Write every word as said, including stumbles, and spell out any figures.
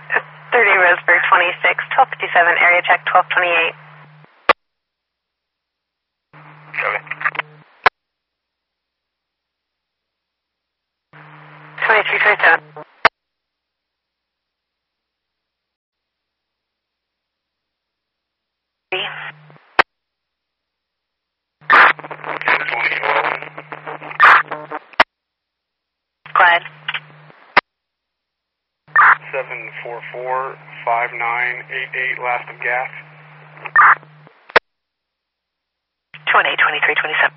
thirty Roseburg twenty-six, twelve fifty-seven, area check twelve twenty-eight. Okay. twenty-three twenty-seven. Glad. seven four four, five nine eight eight, last of gas. twenty, twenty-three twenty-seven.